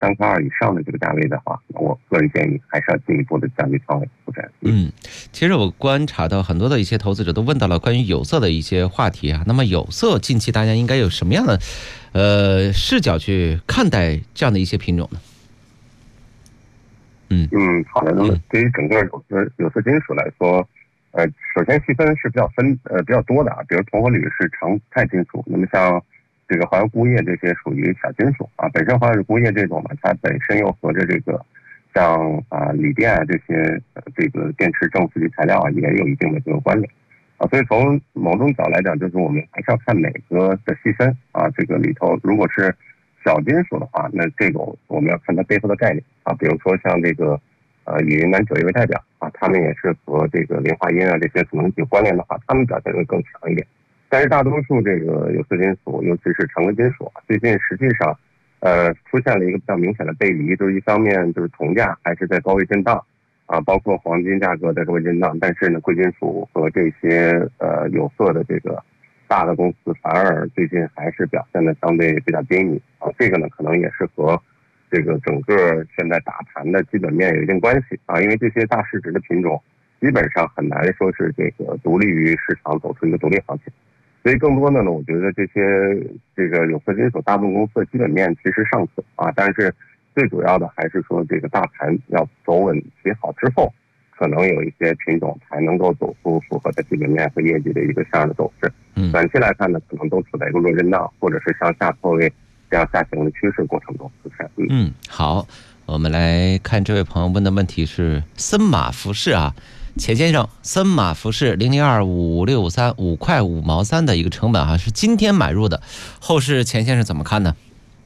3块2以上的这个价位的话，我个人建议还是要进一步的降低仓位。 其实我观察到很多的一些投资者都问到了关于有色的一些话题啊。那么有色近期大家应该有什么样的视角去看待这样的一些品种呢？ 好的。那么对于整个有色金属来说，首先细分是比较多的啊，比如铜和铝是常态金属，那么像这个华钴钴这些属于小金属啊。本身华钴钴这种呢，它本身又和这个像锂电啊这些这个电池正负极材料啊也有一定的这个关联啊。所以从某种角度来讲，就是我们还是要看每个的细分啊，这个里头如果是小金属的话，那这种我们要看它背后的概念啊，比如说像这个以云南钴为代表啊，他们也是和这个磷化铟啊这些可能有关联的话，他们表现会更强一点。但是大多数这个有色金属，尤其是成合金属啊，最近实际上出现了一个比较明显的背离，就是一方面就是铜价还是在高位震荡啊，包括黄金价格在高位震荡，但是呢贵金属和这些有色的这个大的公司反而最近还是表现的相对比较低迷啊。这个呢可能也是和这个整个现在打盘的基本面有一定关系啊，因为这些大市值的品种基本上很难说是这个独立于市场走出一个独立行情。所以更多的呢，我觉得这个有色金属大部分公司的基本面其实尚可啊，但是最主要的还是说这个大盘要走稳起好之后，可能有一些品种才能够走出符合的基本面和业绩的一个向上的走势。短期来看呢，可能都处在一个弱震荡或者是向下破位这样下行的趋势过程中。 好，我们来看这位朋友问的问题是森马服饰啊。钱先生，森马服饰002563 5块5毛3的一个成本是今天买入的，后市钱先生怎么看呢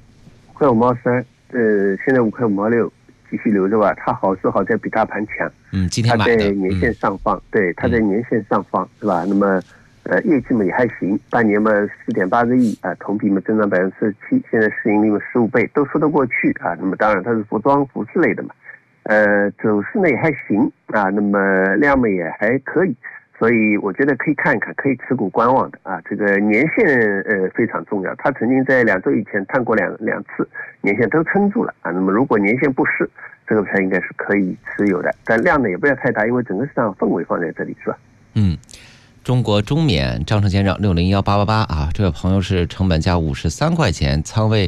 ？5块5毛3，现在5块5毛6，继续留着吧。它好是好在比大盘强， 今天买的， 它在年线上方，对，它在年线上方，是吧？那么业绩嘛也还行，半年嘛4.8个亿啊，同比嘛增长47%，现在市盈率嘛15倍，都说得过去啊。那么当然它是服饰类的嘛。走势呢也还行啊，那么量嘛也还可以，所以我觉得可以看一看，可以持股观望的啊。这个年线非常重要，它曾经在2周以前探过两次，年线都撑住了啊。那么如果年线不失，这个票应该是可以持有的，但量呢也不要太大，因为整个市场氛围放在这里，是吧？ 中国中免张成先生601888啊，这位朋友是成本价53块钱，仓位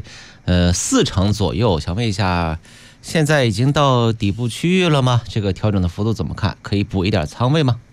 40%左右，想问一下。现在已经到底部区域了吗？这个调整的幅度怎么看？可以补一点仓位吗？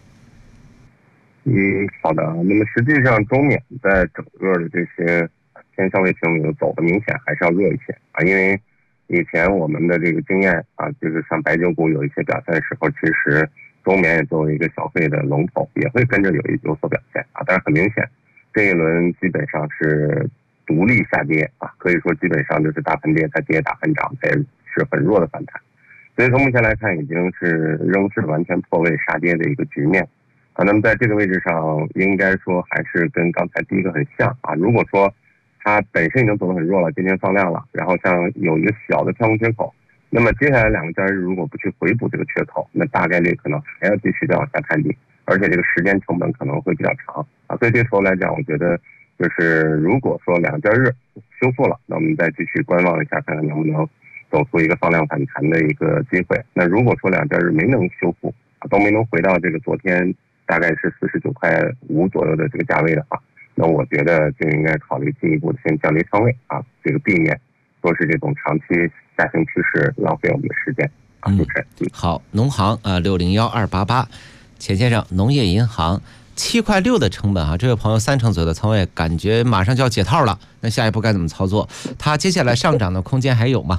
好的。那么实际上中免在整个的这些偏消费品里走的明显还是要弱一些啊，因为以前我们的这个经验啊，就是像白酒股有一些表现的时候，其实中免也作为一个消费的龙头，也会跟着有所表现啊。但是很明显，这一轮基本上是独立下跌啊，可以说基本上就是大盘跌，它跌大盘涨，是很弱的反弹，所以从目前来看，已经是仍是完全破位杀跌的一个局面啊。那么在这个位置上，应该说还是跟刚才第一个很像啊。如果说它本身已经走得很弱了，今天放量了，然后像有一个小的跳空缺口，那么接下来2个交易日如果不去回补这个缺口，那大概率可能还要继续再往下探底，而且这个时间成本可能会比较长啊。所以这时候来讲，我觉得就是如果说2个交易日修复了，那我们再继续观望一下，看看能不能走出一个放量反弹的一个机会。那如果说2交易日没能修复，都没能回到这个昨天大概是49块5左右的这个价位的话，那我觉得就应该考虑进一步的先降低仓位啊，这个避免说是这种长期下行趋势浪费我们的时间啊。 好，农行601288，钱先生，农业银行7块6的成本这位朋友30%左右的仓位，感觉马上就要解套了，那下一步该怎么操作？它接下来上涨的空间还有吗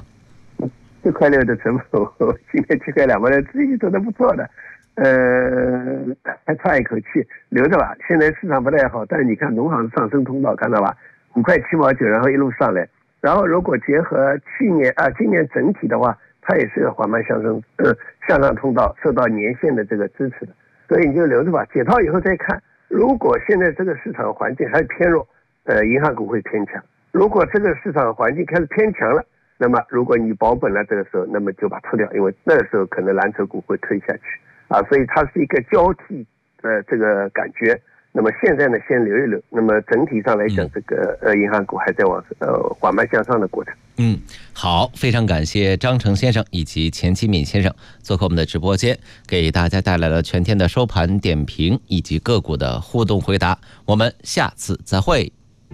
？7块6的成本，今天7块2毛的自己做得不错的，还差一口气，留着吧。现在市场不太好，但是你看农行上升通道看到吧，5块7毛9，然后一路上来，然后如果结合今年整体的话，它也是个缓慢向上通道，受到年线的这个支持的，所以你就留着吧，解套以后再看。如果现在这个市场环境还是偏弱，银行股会偏强；如果这个市场环境开始偏强了，那么如果你保本了，这个时候那么就把它出掉，因为那个时候可能蓝筹股会推下去啊，所以它是一个交替的这个感觉。 那么现在呢，先留一留。那么整体上来讲，这个银行股还在往缓慢向上的过程。 好，非常感谢张成先生以及钱其敏先生做客我们的直播间，给大家带来了全天的收盘点评以及个股的互动回答。我们下次再会。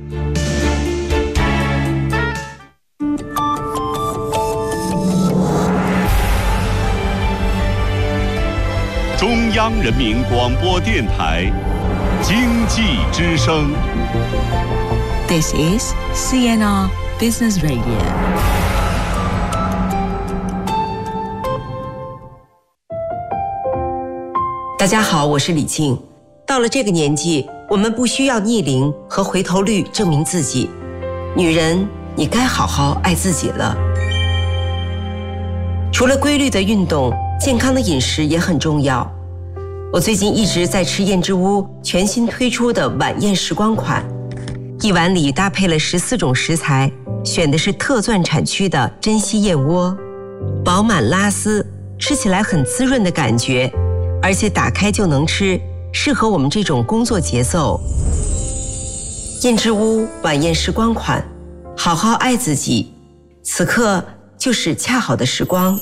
中央人民广播电台经济之声。 This is CNR Business Radio。 大家好，我是李静。到了这个年纪，我们不需要逆龄和回头率证明自己。女人，你该好好爱自己了。除了规律的运动，健康的饮食也很重要。我最近一直在吃燕之屋全新推出的晚宴时光款，一碗里搭配了14种食材，选的是特钻产区的珍稀燕窝，饱满拉丝，吃起来很滋润的感觉，而且打开就能吃，适合我们这种工作节奏。燕之屋晚宴时光款，好好爱自己，此刻就是恰好的时光。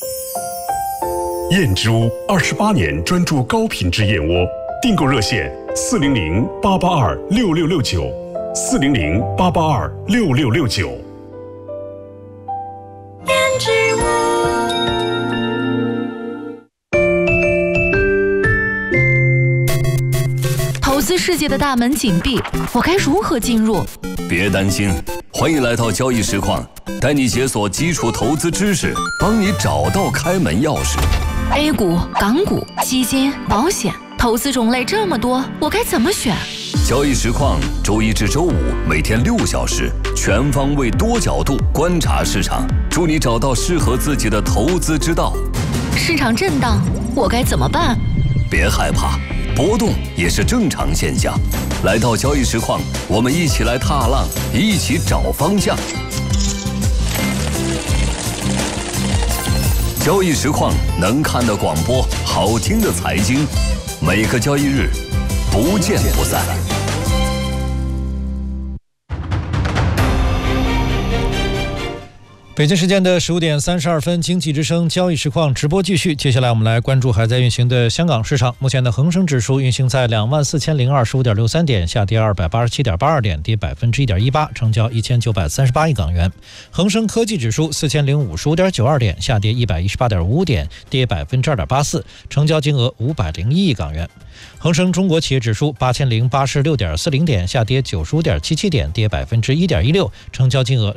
燕之屋28年专注高品质燕窝，订购热线400-882-6669，400-882-6669。 燕之屋。投资世界的大门紧闭，我该如何进入？ 别担心，欢迎来到交易实况，带你解锁基础投资知识，帮你找到开门钥匙。 A 股、港股、基金、保险，投资种类这么多，我该怎么选？ 交易实况周一至周五每天6小时，全方位多角度观察市场，助你找到适合自己的投资之道。 市场震荡，我该怎么办？ 别害怕，波动也是正常现象。来到交易实况，我们一起来踏浪，一起找方向。交易实况能看的广播，好听的财经，每个交易日不见不散。 北京时间的15点32分，经济之声交易实况直播继续。接下来我们来关注还在运行的香港市场。目前的恒生指数运行在24,025.63点，下跌287.82点，跌1.18%，成交1938亿港元。恒生科技指数4055.92点，下跌118.55点，跌2.84%，成交金额501亿港元。恒生中国企业指数8086.40点，下跌95.77点，跌1.16%，成交金额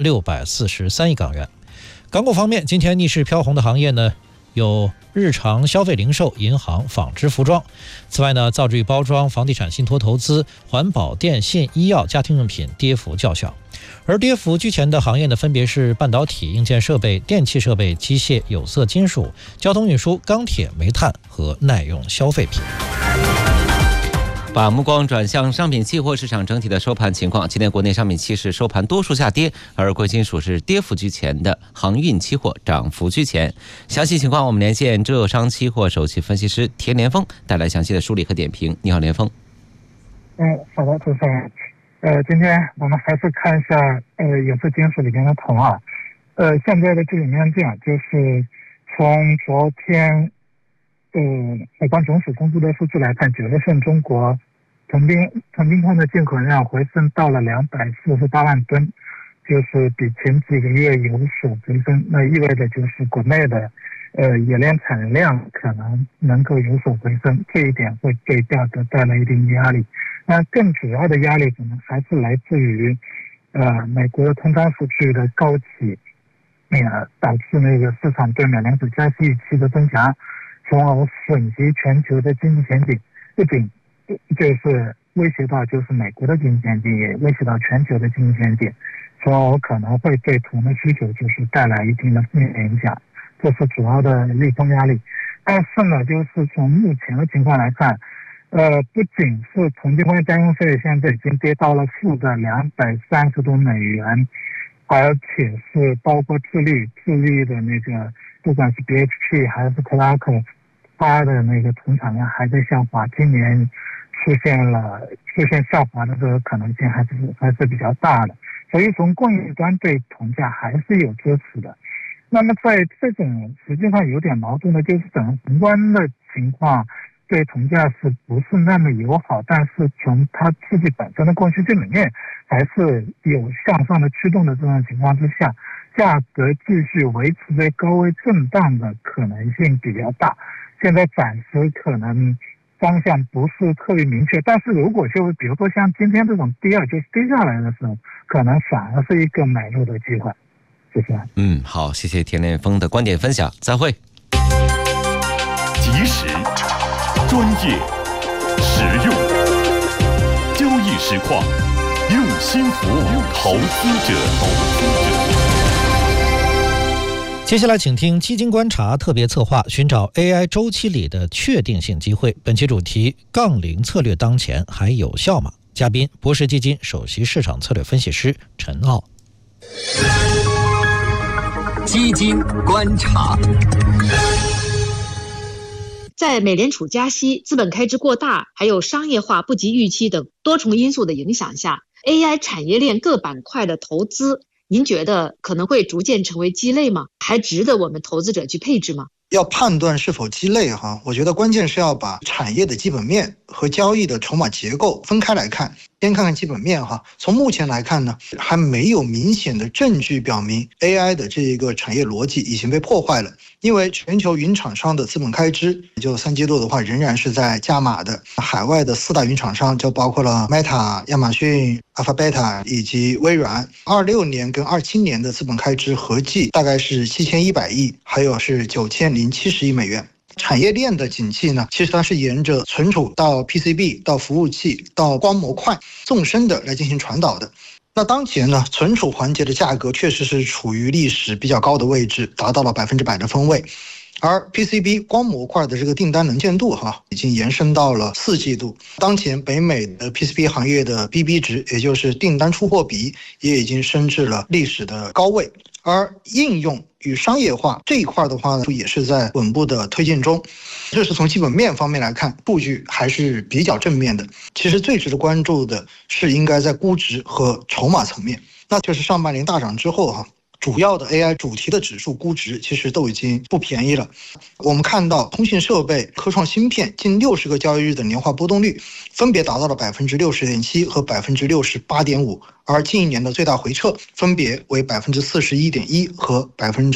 643亿港元。港股方面，今天逆势飘红的行业呢，有日常消费零售、银行、纺织服装。此外呢，造纸与包装、房地产信托投资、环保、电信、医药、家庭用品跌幅较小。而跌幅居前的行业呢，分别是半导体、硬件设备、电气设备、机械、有色金属、交通运输、钢铁、煤炭和耐用消费品。 把目光转向商品期货市场整体的收盘情况，今天国内商品期市收盘多数下跌，而贵金属是跌幅居前的，航运期货涨幅居前。详细情况我们连线浙商期货首席分析师田连峰带来详细的梳理和点评。你好，连峰。 好的，主持人。今天我们还是看一下有色金属里面的铜啊。现在的这里面这样，就是从昨天海关总署公布的数据来看，9月份中国铜冰矿的进口量回升到了248万吨，就是比前几个月有所回升。那意味着就是国内的冶炼产量可能够有所回升，这一点会对价格带来一定压力。那更主要的压力可能还是来自于美国的通胀数据的高企，导致那个市场对美联储加息预期的增强，从而损及全球的经济前景。不仅就是威胁到就是美国的经济前景，也威胁到全球的经济前景，从而可能会对铜的需求就是带来一定的负面影响，这是主要的利空压力。但是呢，就是从目前的情况来看，不仅是铜精会家用费现在已经跌到了负的230多美元，而且是包括智利的那个，不管是 BHP 还是克拉克，它的那个铜产量还在下滑，今年出现下滑的这个可能性还是比较大的。所以从供应端对铜价还是有支持的。那么在这种实际上有点矛盾的，就是整个宏观的情况对铜价是不是那么友好，但是从它自己本身的供需基本面还是有向上的驱动的这种情况之下，价格继续维持在高位震荡的可能性比较大。现在暂时可能方向不是特别明确，但是如果就比如说像今天这种跌下来的时候，可能反而是一个买入的机会。谢谢。 好，谢谢田连峰的观点分享，再会。 及时、专业、实用，交易实况，用心服务投资者。 接下来请听基金观察特别策划，寻找 AI 周期里的确定性机会。本期主题：杠铃策略当前还有效吗？嘉宾：博时基金首席市场策略分析师陈傲。 基金观察。 在美联储加息、资本开支过大，还有商业化不及预期等多重因素的影响下， AI 产业链各板块的投资，您觉得可能会逐渐成为鸡肋吗？还值得我们投资者去配置吗？ 要判断是否鸡肋我觉得关键是要把产业的基本面和交易的筹码结构分开来看。先看看基本面从目前来看呢，还没有明显的证据表明 AI 的这一个产业逻辑已经被破坏了。因为全球云厂商的资本开支，就3季度的话仍然是在加码的。海外的4大云厂商就包括了 Meta、亚马逊、Alphabet 以及微软，26年跟27年的资本开支合计大概是7100亿，还有是9070亿美元。产业链的景气呢，其实它是沿着存储到 PCB 到服务器到光模块纵深的来进行传导的。那当前呢，存储环节的价格确实是处于历史比较高的位置，达到了100%的分位。而 PCB 光模块的这个订单能见度已经延伸到了4季度。当前北美的 PCB 行业的 BB 值，也就是订单出货比，也已经升至了历史的高位。而应用与商业化这一块的话呢，也是在稳步的推进中。这是从基本面方面来看，数据还是比较正面的。其实最值得关注的是应该在估值和筹码层面，那就是上半年大涨之后主要的 AI 主题的指数估值其实都已经不便宜了。我们看到通信设备、科创芯片近60个交易日的年化波动率分别达到了 60.7% 和 68.5%， 而近一年的最大回撤分别为 41.1% 和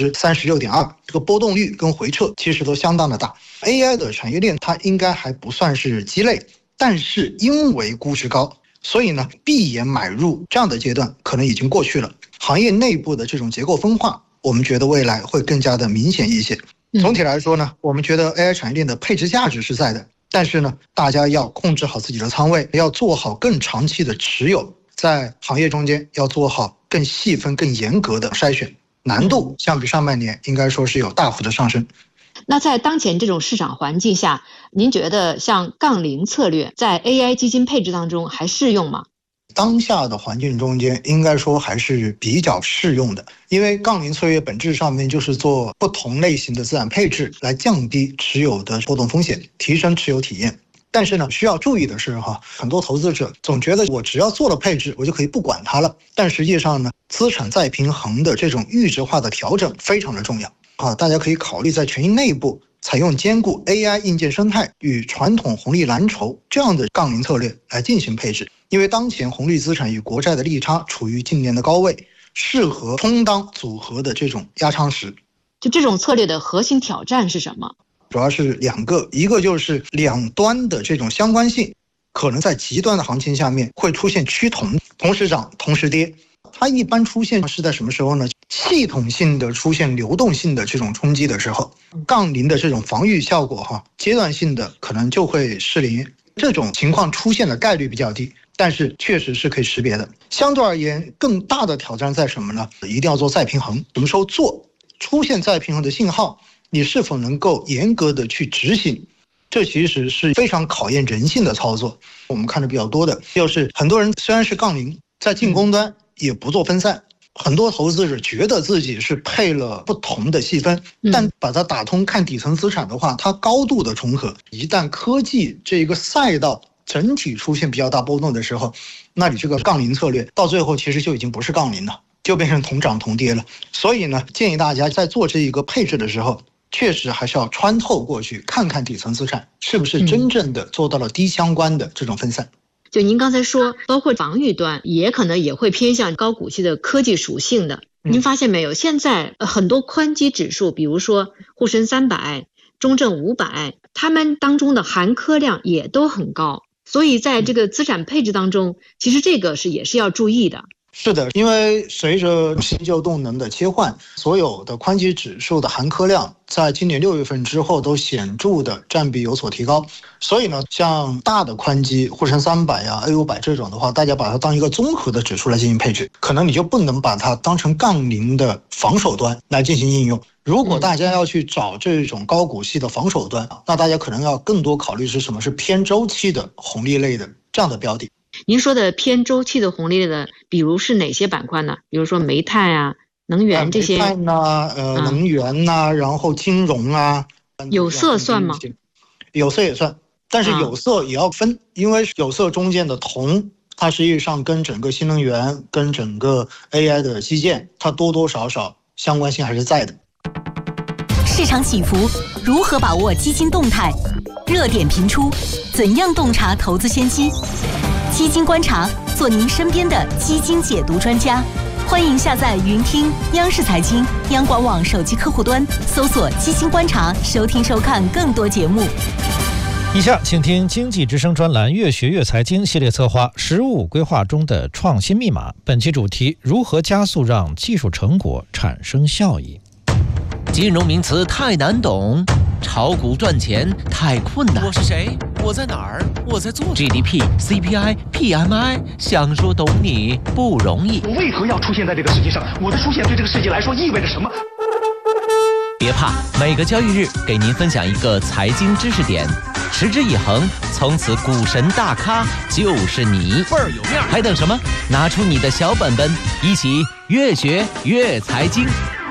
36.2%。这个波动率跟回撤其实都相当的大。AI 的产业链它应该还不算是鸡肋，但是因为估值高，所以呢闭眼买入这样的阶段可能已经过去了。行业内部的这种结构分化，我们觉得未来会更加的明显一些。总体来说呢，我们觉得 AI 产业链的配置价值是在的，但是呢，大家要控制好自己的仓位，要做好更长期的持有，在行业中间要做好更细分、更严格的筛选，难度相比上半年应该说是有大幅的上升。 那在当前这种市场环境下，您觉得像杠铃策略在 AI 基金配置当中还适用吗？ 当下的环境中间应该说还是比较适用的，因为杠铃策略本质上面就是做不同类型的资产配置，来降低持有的波动风险，提升持有体验。但是呢，需要注意的是很多投资者总觉得我只要做了配置，我就可以不管它了。但实际上呢，资产再平衡的这种预值化的调整非常的重要大家可以考虑在权益内部采用兼顾 AI 硬件生态与传统红利蓝筹这样的杠铃策略来进行配置。因为当前红利资产与国债的利差处于近年的高位，适合充当组合的这种压舱石。 就这种策略的核心挑战是什么？ 主要是2个，一个就是两端的这种相关性，可能在极端的行情下面会出现趋同，同时涨同时跌。它一般出现是在什么时候呢？系统性的出现流动性的这种冲击的时候，杠铃的这种防御效果阶段性的可能就会失灵。这种情况出现的概率比较低，但是确实是可以识别的。相对而言，更大的挑战在什么呢？一定要做再平衡。什么时候做？出现再平衡的信号，你是否能够严格的去执行？这其实是非常考验人性的操作。我们看的比较多的就是很多人虽然是杠铃，在进攻端也不做分散。很多投资者觉得自己是配了不同的细分，但把它打通看底层资产的话，它高度的重合。一旦科技这个赛道整体出现比较大波动的时候，那你这个杠铃策略到最后其实就已经不是杠铃了，就变成同涨同跌了。所以呢，建议大家在做这一个配置的时候，确实还是要穿透过去，看看底层资产是不是真正的做到了低相关的这种分散。 就您刚才说，包括防御端也可能也会偏向高股息的科技属性的。您发现没有？现在很多宽基指数，比如说沪深300、中证500，它们当中的含科量也都很高，所以在这个资产配置当中，其实这个也是要注意的。 是的，因为随着新旧动能的切换，所有的宽基指数的含科量在今年6月份之后都显著的占比有所提高。所以呢，像大的宽基沪深300呀、A500这种的话，大家把它当一个综合的指数来进行配置，可能你就不能把它当成杠铃的防守端来进行应用。如果大家要去找这种高股息的防守端，那大家可能要更多考虑是什么是偏周期的红利类的这样的标的。 您说的偏周期的红利类的，比如是哪些板块呢？比如说煤炭啊、能源这些。 煤炭啊，能源啊，然后金融啊。 有色算吗？ 有色也算，但是有色也要分，因为有色中间的铜，它实际上跟整个新能源、跟整个 AI 的基建，它多多少少相关性还是在的。 市场起伏，如何把握基金动态？热点频出，怎样洞察投资先机？基金观察，做您身边的基金解读专家。欢迎下载云听央视财经、央广网手机客户端，搜索基金观察，收听收看更多节目。 以下请听经济之声专栏越学越财经系列策划15规划中的创新密码，本期主题：如何加速让技术成果产生效益。 金融名词太难懂，炒股赚钱太困难。我是谁？我在哪儿？我在做 GDP、CPI、PMI， 想说懂你不容易。 我为何要出现在这个世界上？我的出现对这个世界来说意味着什么？ 别怕，每个交易日给您分享一个财经知识点，持之以恒，从此股神大咖就是你，倍儿有面。还等什么？拿出你的小本本，一起越学越财经。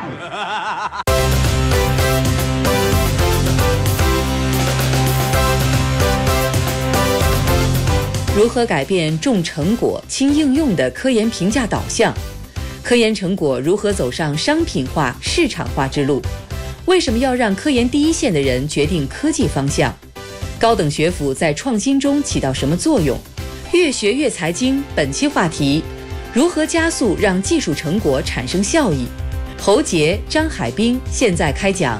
如何改变重成果轻应用的科研评价导向？科研成果如何走上商品化、市场化之路？为什么要让科研第一线的人决定科技方向？高等学府在创新中起到什么作用？越学越财经本期话题：如何加速让技术成果产生效益？侯杰、张海滨现在开讲。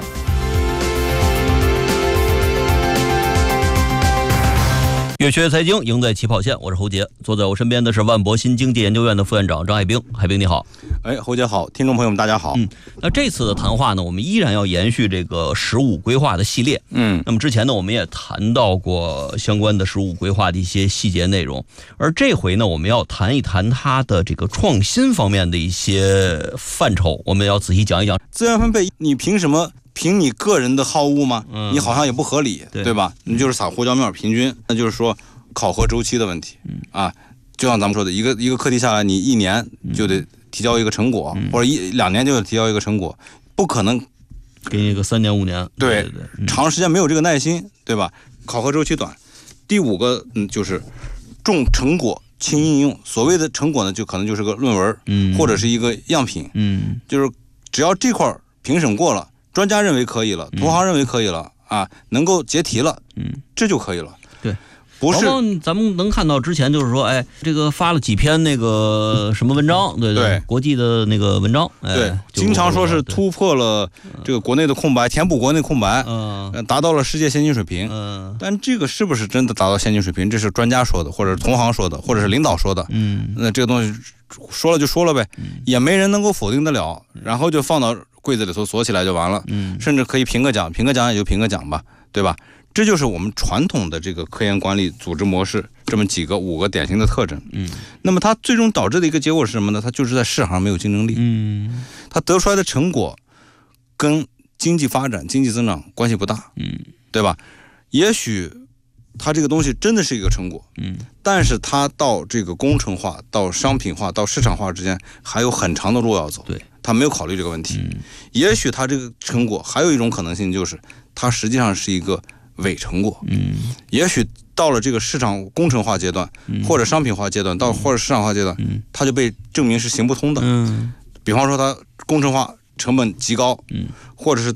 越学财经，赢在起跑线。我是侯杰，坐在我身边的是万博新经济研究院的副院长张海滨。海滨你好。 侯杰好，听众朋友们大家好。 那这次的谈话呢，我们依然要延续这个15规划的系列。那么之前呢，我们也谈到过相关的15规划的一些细节内容，而这回呢，我们要谈一谈它的这个创新方面的一些范畴，我们要仔细讲一讲。 资源分配，你凭什么？凭你个人的好恶吗？你好像也不合理，对吧？你就是撒胡椒面平均，那就是说考核周期的问题啊。就像咱们说的，一个课题下来，你1年就得提交一个成果，或者2年就得提交一个成果，不可能给你个3年5年。 对，长时间没有这个耐心，对吧？考核周期短。第5个就是重成果轻应用。所谓的成果呢，就可能就是个论文，或者是一个样品，就是只要这块评审过了。专家认为可以了，同行认为可以了啊，能够结题了，这就可以了。 对， 不是咱们能看到之前就是说，这个发了几篇那个什么文章，对，国际的那个文章， 对，经常说是突破了这个国内的空白，填补国内空白，达到了世界先进水平。但这个是不是真的达到先进水平？这是专家说的，或者同行说的，或者是领导说的。那这个东西说了就说了呗，也没人能够否定得了，然后就放到柜子里头锁起来就完了，甚至可以评个奖，评个奖也就评个奖吧，对吧？这就是我们传统的这个科研管理组织模式这么5个典型的特征。那么它最终导致的一个结果是什么呢？它就是在市场上没有竞争力。它得出来的成果跟经济发展、经济增长关系不大，对吧？也许它这个东西真的是一个成果，但是它到这个工程化、到商品化、到市场化之间还有很长的路要走。 对， 他没有考虑这个问题。也许它这个成果还有一种可能性，就是它实际上是一个伪成果。也许到了这个市场工程化阶段，或者商品化阶段，或者市场化阶段，它就被证明是行不通的。比方说它工程化成本极高，或者是